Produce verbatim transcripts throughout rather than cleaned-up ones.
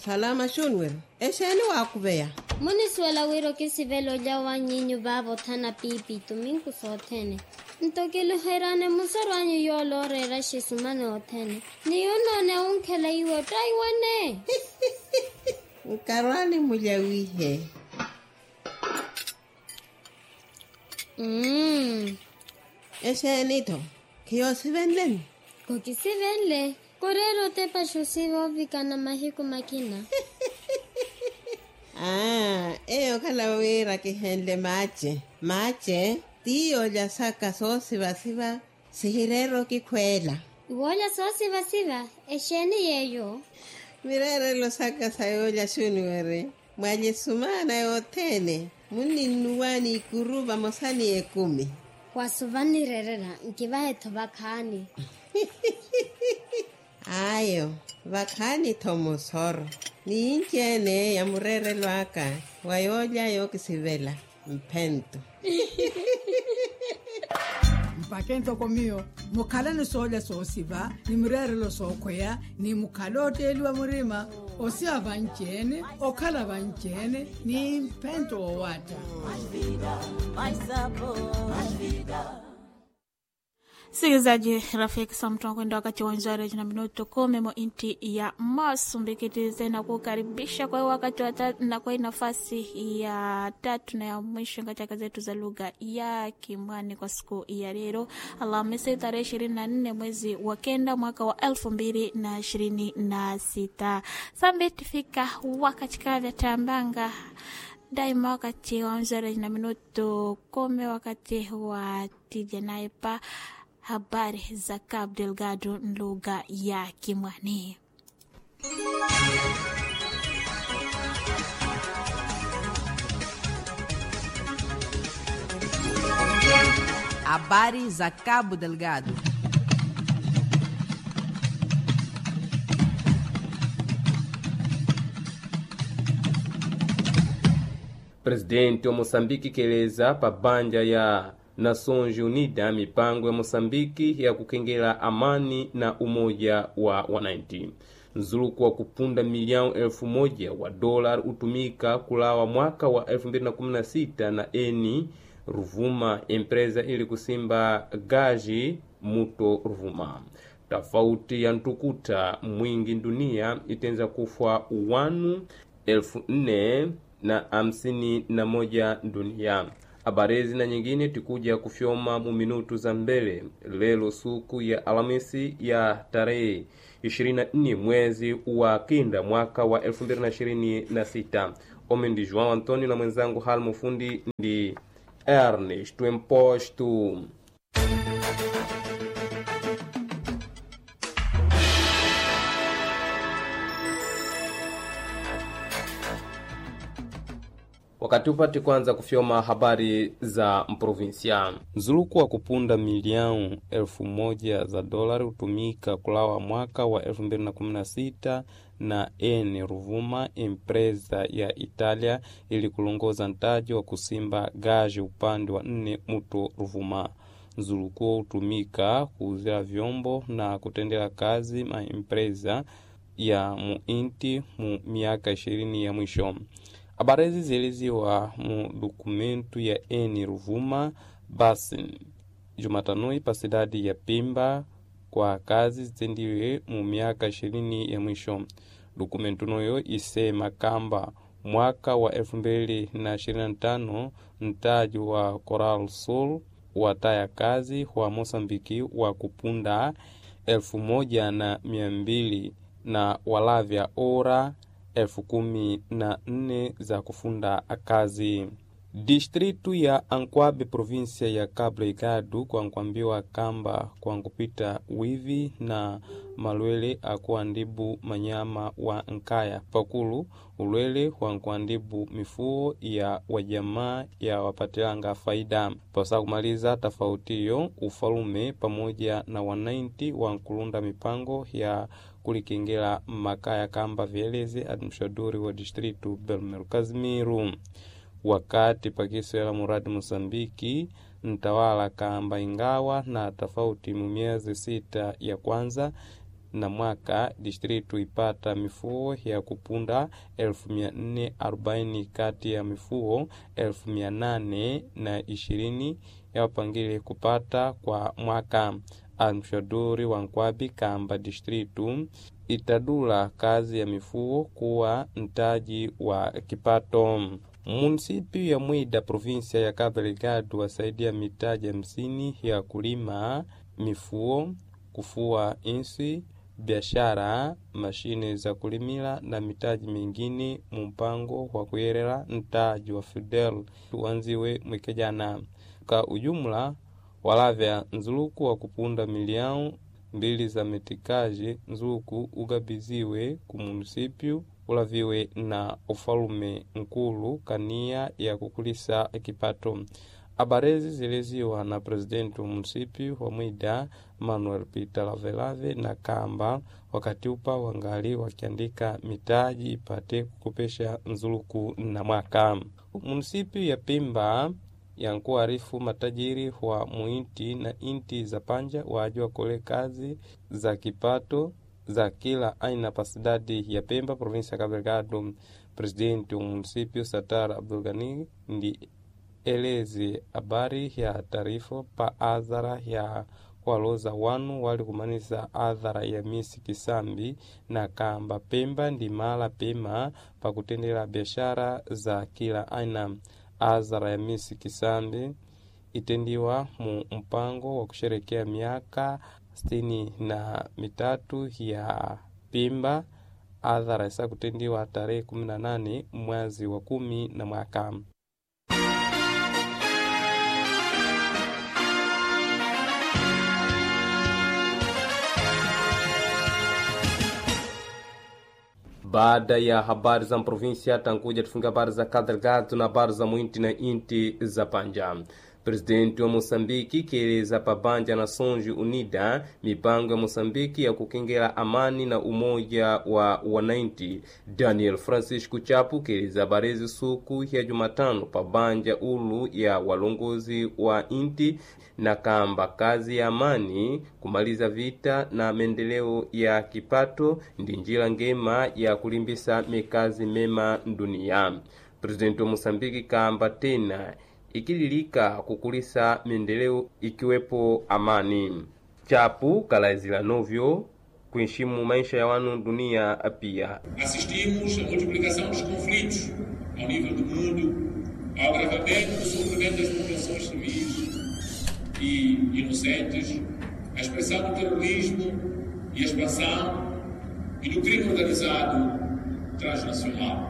Salama shunwer. Esheni wakubeya. Muni swela wiro kisivelo jawa nyinyu babo tana pipi tuminku sotene. Ntokele herane musarwanyu yolo rera shisumane otene. Ni unone unkela iwo taiwane. Karwani mujawihe. Mmm. Esheni to. Kiyo sivenlen. Koki sivenle. Korero te pashusivo vikana mahiku makina. Ah, eyo kalawira kihenle mache. Mache, tiyo ya saka so siva siva, sihirero kikwela. Iwola so siva siva, esheni yeyo. Mirere lo saka sayo ya shunwere. Mwaje sumana yotene. Muni nuwani ikuruba mosani ekumi. Wasuvani rerera, nkivahe tobakani. Ayo, vakani tomosoro. Ni injene ya murere lwaka. Wayoja yo kisivela. Mpento. Mpakento komio. Mukala ni soja so siva. Ni murere lo so kwea. Ni mukalote elwa murima. Osia vanchene. Okala vanchene. Ni mpento o wata. Sikizaji rafiki samtuwa kwenda wakati wanzare jina minuto kome mo inti ya Msumbikiti na kukaribisha kwa wakati wa tatu na kwa nafasi ya tatu na ya mwisho katika zetu za lugha ya Kimwani kwa siku ya leo Alhamisi tarehe ishirini na nne mwezi wa kenda mwaka wa elfu mbili na ishirini na sita. Sambe tifika wakati kavya tambanga daima wakati wanzare jina minuto kome wakati wa tijanaipa habari za Cabo Delgado lugha ya Kimwani. Habari za Cabo Delgado. Presidente wa Moçambique keleza pa banja ya Nações Unidas mipango ya Moçambique ya kukengela amani na umoja wa wananchi. Nzuluku wa kupunda milioni elfu moja wa dolar utumika kulawa mwaka wa elfu mbili na kumi na sita na eni Ruvuma empresa ili kusimba gaji muto Ruvuma. Tofauti ya ntukuta mwingi dunia itenza kufwa wanu elfu nne na hamsini na moja dunia. Abarezi na nyingine tikuja kufyoma mu minutu za mbele lelo suku ya Alhamisi ya tarehe ishirini na nne mwezi wa kinda mwaka wa elfu mbili na ishirini na sita. Ome ndi João Antonio na mwenzangu Halmo Fundi ndi Ernest Twempostu. Wakati upati kwanza kufyoma habari za mprovinsia. Nzuluku wa kupunda milioni elfu moja za dolari utumika kulawa mwaka wa elfu mbili na kumi na sita na eni Ruvuma empresa ya Italia ili kulongoza ntaji wa kusimba gaji upande wa nne muto Ruvuma. Nzuluku utumika kuuzira vyombo na kutendela kazi ma empresa ya muinti mu miaka ishirini ya mwisho. Abarezi ziliziwa mu dokumentu ya eni Ruvuma Basin Jumatanui pasidadi ya Pimba kwa kazi zitendiwe mu miaka ishirini ya mwisho. Dokumentu noyo isema kamba mwaka wa elfu mbili na ishirini na tano ntaji wa Coral Sul wataya kazi wa Mosambiki wa kupunda elfu moja na mia mbili na walavya ora elfu kumi na nne za kufunda kazi. Distritu ya Ankwabe provinsia ya Cabo Delgado kwa nkwambiwa kamba kwa nkupita wivi na malwele akuandibu manyama wa nkaya pakulu ulwele kwa nkwandibu mifuo ya wajamaa ya wapatilanga faida. Pasa kumaliza tafautiyo ufalume pamoja na wanainti wa nkulunda mipango ya kulikengela makaya kamba vieleze administradori wa distritu Belmiro Kazimiru. Wakati pakiswela muradi Mosambiki ntawala kamba ingawa na tofauti mu miezi sita ya kwanza na mwaka distritu ipata mifuo ya kupunda elfu mia nne arobaini kati ya mifuo elfu mia nane na ishirini ya wapangile kupata kwa mwaka. Almshaduri wa Nkwabi kamba distritu itadula kazi ya mifuo kuwa ntaji wa kipato. Munisipi ya Mwida provinsia ya Cabo Delgado wasaidia mitaji hamsini ya kulima mifuo, kufua insi, biashara, mashine za kulimila na mitaji mingine mumpango wa kuyerela ntaji wa Fidel tuanziwe mwekejana. Ka ujumla walavya nzuluku wa kupunda miliao mbili za metikaji nzuluku ugabiziwe kumunisipiu ulaviwe na ufalume nkulu kania ya kukulisa kipato. Abarezi zileziwa na presidenti wa munisipi wa Mwida Manuel Peter Lavelave na kamba wakati upa wangali wakiandika mitaji ipate kukopesha nzuluku na mwaka. Munisipi ya Pemba yankuarifu matajiri wa muinti na inti za panja wajua kole kazi za kipato za kila aina pasidadi ya Pemba provinsia ya Cabo Delgado. Presidenti wa munisipio Satar Abdul Ghani ndi elezi habari ya taarifa pa adhara ya waloza wanu wali kumanisa adhara ya misi kisambi na kamba Pemba ndi mala pema pa kutendela biashara za kila aina. Adhara ya misi kisambi itendiwa mu mpango wa kusherekea miaka sitini na mitatu ya Pemba. Adhara isa kutendiwa tarehe kumi na nane mwezi wa kumi na mwaka. Baada ya habari za provinsia tankuja tufunga habari za Cabo Delgado na habari za muinti na inti za panja. Presidenti wa Mosambiki kieleza pabanja na Sonji Unida mipango ya Mosambiki ya kukengela amani na umoja wa wananchi. Daniel Francisco Chapu kieleza barezi suku ya Jumatano pabanja ulu ya walongozi wa inti na kamba kazi ya amani, kumaliza vita na maendeleo ya kipato ndi njira ngema ya kulimbisa mikazi mema dunia. Presidenti wa Mosambiki kamba tena ikililika kukulisa maendeleo ikiwepo amani. Chapu kalaizila novyo kuheshimu maisha ya wanu dunia pia. Assistimos a multiplicação dos conflitos ao nível do mundo, ao agravamento do sofrimento das populações civis e inocentes, a expressão do terrorismo e a expansão e do crime organizado transnacional.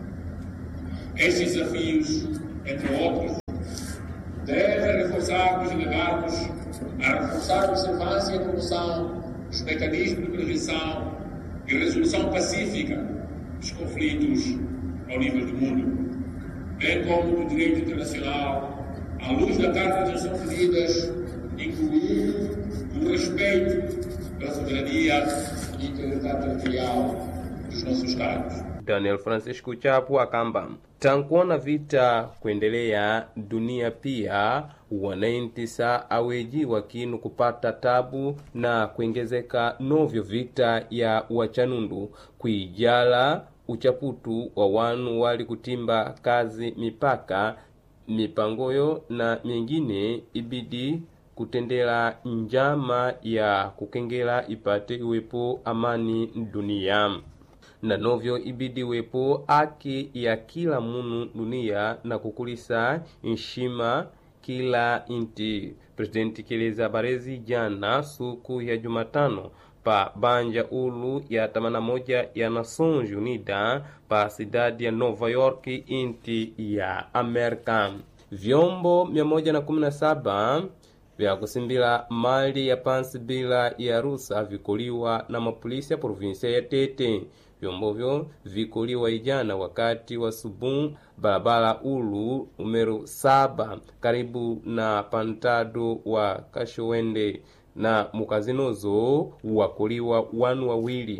Estes desafios, entre outros, devem reforçar-nos e levar-nos a reforçar a observância e a promoção dos mecanismos de prevenção e resolução pacífica dos conflitos ao nível do mundo, bem como do direito internacional, à luz da Carta das Nações Unidas, incluindo o respeito pela soberania e integridade territorial dos nossos Estados. Daniel Francisco Chapu akamba tankuona vita kuendelea dunia pia wanaintisa aweji wakinu kupata tabu na kuongezeka novyo vita ya wachanundu kuijala uchaputu wa wanu wali kutimba kazi mipaka mipangoyo na mingine ibidi kutendela njama ya kukengela ipate iwepo amani dunia. Na novyo ibidi wepo aki ya kila munu dunia na kukulisa nshima kila inti. Presidenti keleza barezi jana suku ya Jumatano pa banja ulu ya tamana moja ya Nações Unidas pa sidadi ya Nova York inti ya Amerika. Vyombo mia moja na kumi na saba vya kusimbila mali ya pansi bila ya rusa vikuliwa na mapolisi ya provinsia ya Tete. Vyombo vyo vikuliwa ijana wakati wa subu barabara ulu numero saba karibu na pantado wa Kashowende na mukazinozo wakuliwa wanu wawili.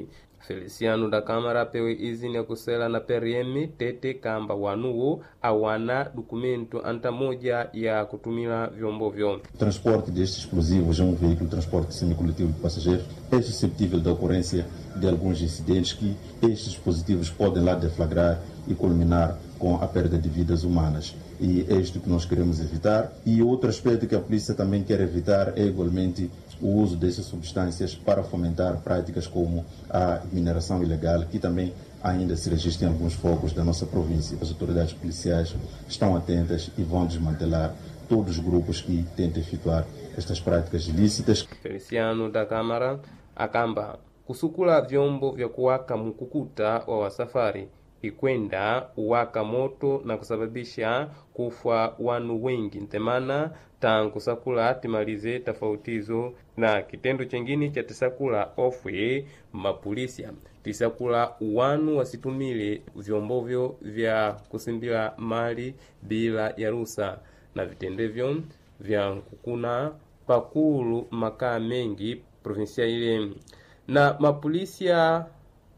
Feliciano da Câmara apewe izini ya kusela na P R M tete kamba wanuo awana dokumento anta moja ya kutumila vyombo vyo. O transporte destes explosivos é um veículo de transporte semicoletivo de passageiros. É suscetível da ocorrência de alguns incidentes que estes dispositivos podem lá deflagrar e culminar com a perda de vidas humanas. E é isto que nós queremos evitar. E outro aspecto que a polícia também quer evitar é igualmente o uso dessas substâncias para fomentar práticas como a mineração ilegal, que também ainda se registra em alguns focos da nossa província. As autoridades policiais estão atentas e vão desmantelar todos os grupos que tentem efetuar estas práticas ilícitas. Feliciano da Câmara akamba kusukula vyombo vya kuwaka mkukuta wa wasafari ikwenda uwaka moto na kusababisha kufa wanu wengi ntemana tangu sakula timalize tofautizo na kitendo chengine cha tisakula ofwe mapolisia tisakula wanu wasitumile vyombovyo vya kusimbila mali bila ya ruhusa na vitendevyo vya kukuna pakulu makaa mengi provinsia ile na mapolisia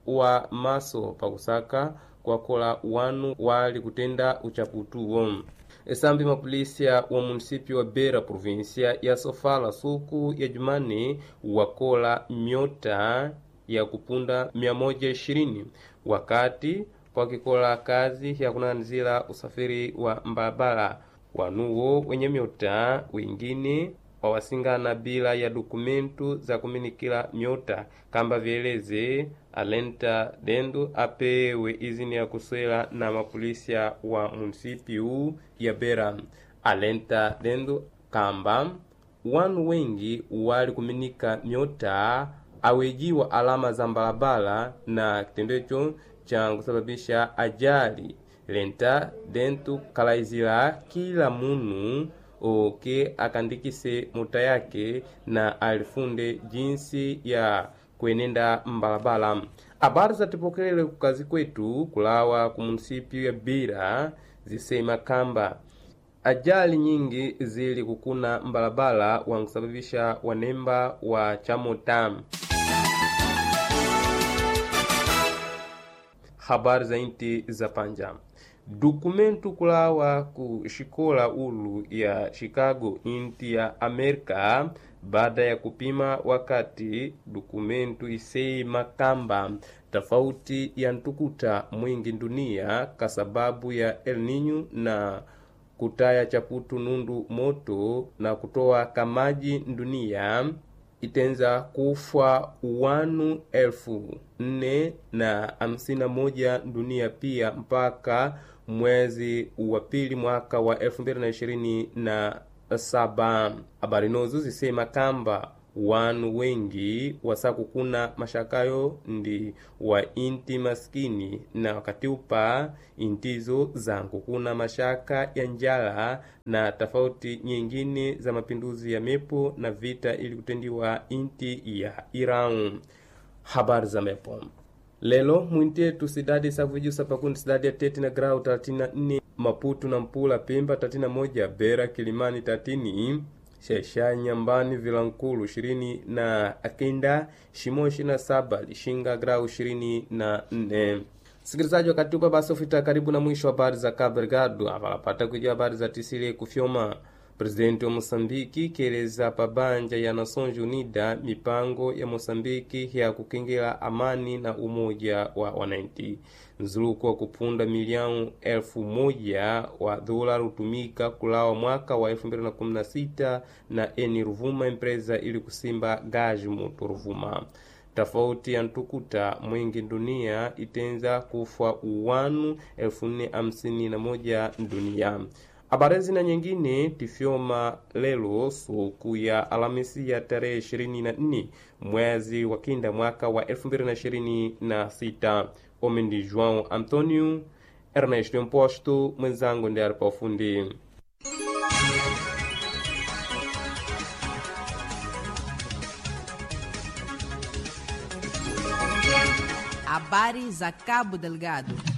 wa maso pakusaka kwa kola wanu wali kutenda uchaputuo. Esambi mapolisia wa munisipio wa Beira provinsia ya Sofala suku ya Jumani wakola miota ya kupunda mia moja ishirini wakati kwa kikola kazi ya kunanzila usafiri wa mbabala wanuo wenye miota wengine wawasingana bila ya dokumentu za kuminikila miota kamba vieleze alenta dendo apewe izini ya kuswela na mapolisia wa munisipiu ya Beira. Alenta dendo kamba wanu wengi wali kuminika miota awejiwa alama za mbalabala na kitendecho cha kusababisha ajali. Lenta dendo kalaizila kila munu oke akandikise muta yake na alifunde jinsi ya kuenenda mbalabala. Habari za tipokelele kukazi kwetu kulawa kumunisipi ya Beira zisema kamba ajali nyingi zili kukuna mbalabala wankusababisha wanemba wa chamotam. Habari za inti za panja. Dokumentu kulawa ku shikola ulu ya Chicago inti ya Amerika baada ya kupima wakati dokumentu isei makamba tofauti ya ntukuta mwingi dunia kasababu ya El Niño na kutaya chaputu nundu moto na kutoa kamaji dunia itenza kufa wanu elfu nne na hamsina moja dunia pia mpaka mwezi wa pili mwaka wa elfu mbili na ishirini na saba. Habari nozu zisema kamba wanu wengi wasaku kuna mashakayo ndi wa inti maskini na wakati upa intizo zangu kuna mashaka ya njala na tofauti nyingine za mapinduzi ya mepo na vita ili kutendiwa inti ya Iran. Habari za mepo lelo mwinte tusidadi savuju sapakundi sidadi ya teti na grau thelathini na nne Maputo na Mpula Pemba thelathini na moja Beira Kilimani thelathini Shesha Nyambani Vilankulu ishirini na akenda Shimo ishirini na saba Lishinga grau ishirini na nne. Sikilizaji wakati upa basi ufita karibu na mwisho wa habari za Cabo Delgado avalapata kujua habari za tisile kufyoma. Presidenti wa Mosambiki kieleza pabanja ya Nações Unidas mipango ya Mosambiki ya kukengela amani na umoja wa wananchi. Nzuluko wa kupunda milioni elfu moja wa dola utumika kulawa mwaka wa elfu mbili na kumi na sita na Eni Ruvuma empresa ili kusimba gaji moto Ruvuma. Tofauti ya ntukuta mwingi dunia itenza kufa uwanu elfu nne hamsini na moja dunia. Abarezi na nyingine tifyoma lelo suku ya Alhamisi ya tarehe ishirini na nne mwezi wa kinda mwaka wa elfu mbili na ishirini na sita. Omendi João Antonio, Ernesto Imposto, mwenzangu ndi aripa ufundi. Habari za Cabo Delgado.